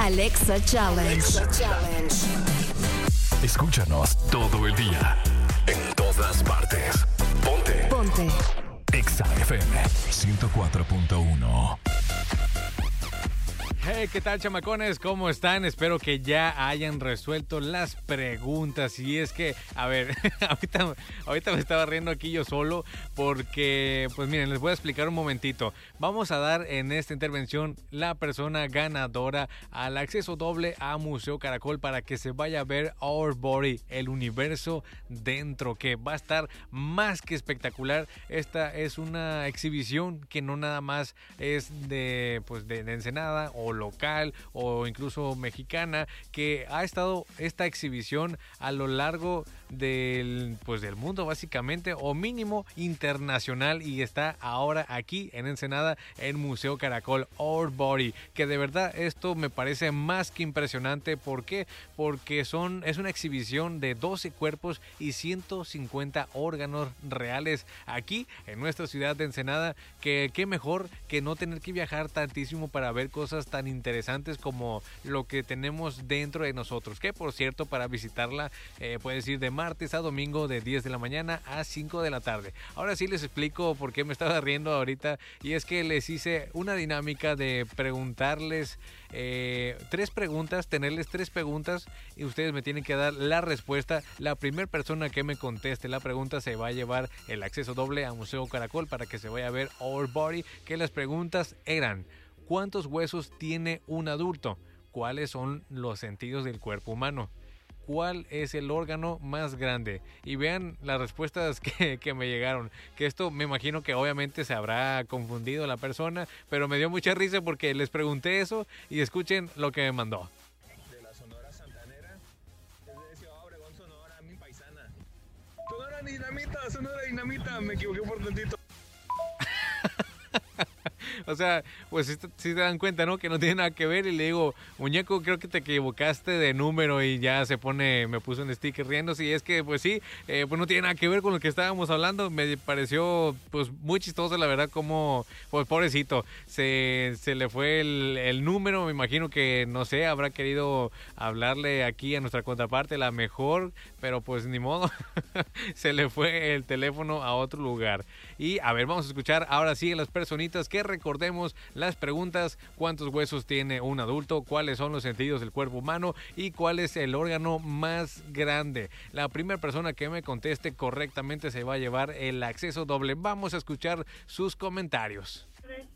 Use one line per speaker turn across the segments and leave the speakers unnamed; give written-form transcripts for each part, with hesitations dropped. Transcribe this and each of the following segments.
Alexa Challenge.
Escúchanos todo el día, en todas partes. Ponte. Exa FM 104.1.
Hey, ¿qué tal, chamacones? ¿Cómo están? Espero que ya hayan resuelto las preguntas. Y es que, a ver, ahorita me estaba riendo aquí yo solo porque, pues miren, les voy a explicar un momentito. Vamos a dar en esta intervención la persona ganadora al acceso doble a Museo Caracol para que se vaya a ver Our Body, el universo dentro, que va a estar más que espectacular. Esta es una exhibición que no nada más es de Ensenada o local o incluso mexicana, que ha estado esta exhibición a lo largo del mundo básicamente, o mínimo internacional, y está ahora aquí en Ensenada en Museo Caracol, Our Body, que de verdad esto me parece más que impresionante. ¿Por qué? Porque es una exhibición de 12 cuerpos y 150 órganos reales aquí en nuestra ciudad de Ensenada, que qué mejor que no tener que viajar tantísimo para ver cosas tan interesantes como lo que tenemos dentro de nosotros, que por cierto, para visitarla puedes ir de martes a domingo de 10 de la mañana a 5 de la tarde. Ahora sí les explico por qué me estaba riendo ahorita, y es que les hice una dinámica de preguntarles tenerles tres preguntas, y ustedes me tienen que dar la respuesta. La primera persona que me conteste la pregunta se va a llevar el acceso doble a Museo Caracol para que se vaya a ver Our Body, que las preguntas eran: ¿cuántos huesos tiene un adulto? ¿Cuáles son los sentidos del cuerpo humano? ¿Cuál es el órgano más grande? Y vean las respuestas que me llegaron. Que esto me imagino que obviamente se habrá confundido la persona, pero me dio mucha risa porque les pregunté eso y escuchen lo que me mandó.
De la Sonora Santanera, desde Ciudad Obregón, Sonora, mi paisana. Sonora Dinamita, me equivoqué por tantito.
O sea, pues si se dan cuenta, ¿no? Que no tiene nada que ver, y le digo: muñeco, creo que te equivocaste de número, y ya me puso un sticker riéndose, y es que pues sí, pues no tiene nada que ver con lo que estábamos hablando. Me pareció pues muy chistoso, la verdad, como pues pobrecito, se le fue el número. Me imagino que, no sé, habrá querido hablarle aquí a nuestra contraparte, la mejor, pero pues ni modo, se le fue el teléfono a otro lugar. Y a ver, vamos a escuchar ahora sí a las personitas que recordemos las preguntas: ¿cuántos huesos tiene un adulto? ¿Cuáles son los sentidos del cuerpo humano? ¿Y cuál es el órgano más grande? La primera persona que me conteste correctamente se va a llevar el acceso doble. Vamos a escuchar sus comentarios.
El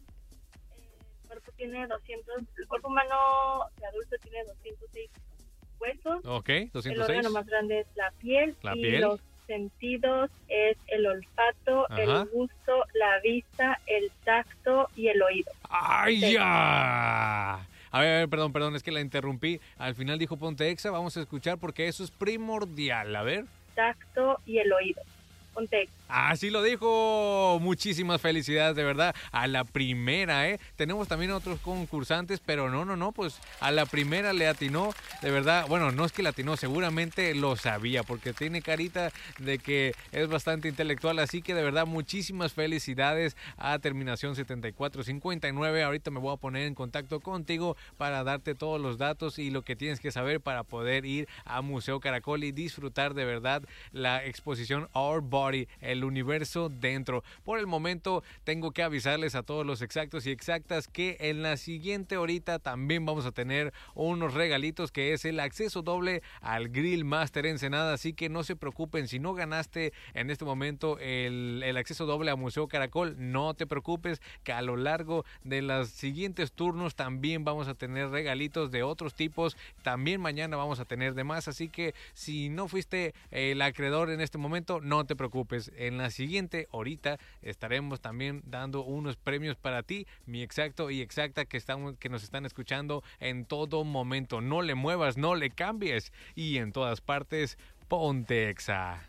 cuerpo humano de adulto tiene 206 huesos.
Ok, 206.
El órgano más grande es la piel. Los sentidos es el olfato, el gusto, la vista, el tacto y el oído.
¡Ay, ya! A ver, perdón, es que la interrumpí. Al final dijo ponte Exa, vamos a escuchar porque eso es primordial. A ver.
Tacto y el oído. Ponte Exa.
Así lo dijo. Muchísimas felicidades, de verdad, a la primera, Tenemos también otros concursantes, pero no, pues a la primera le atinó, de verdad. Bueno, no es que le atinó, seguramente lo sabía, porque tiene carita de que es bastante intelectual, así que de verdad muchísimas felicidades a terminación 7459. Ahorita me voy a poner en contacto contigo para darte todos los datos y lo que tienes que saber para poder ir a Museo Caracol y disfrutar de verdad la exposición Our Body, el universo dentro. Por el momento tengo que avisarles a todos los exactos y exactas que en la siguiente horita también vamos a tener unos regalitos, que es el acceso doble al Grill Master Ensenada, así que no se preocupen si no ganaste en este momento el acceso doble a Museo Caracol. No te preocupes, que a lo largo de los siguientes turnos también vamos a tener regalitos de otros tipos. También mañana vamos a tener de más, así que si no fuiste el acreedor en este momento, no te preocupes. En la siguiente horita estaremos también dando unos premios para ti, mi exacto y exacta, que nos están escuchando en todo momento. No le muevas, no le cambies, y en todas partes, ponte Exa.